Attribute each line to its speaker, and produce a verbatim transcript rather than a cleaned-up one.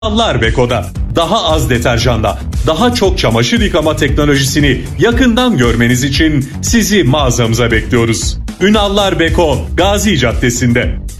Speaker 1: Ünallar Beko'da daha az deterjanla daha çok çamaşır yıkama teknolojisini yakından görmeniz için sizi mağazamıza bekliyoruz. Ünallar Beko, Gazi Caddesi'nde.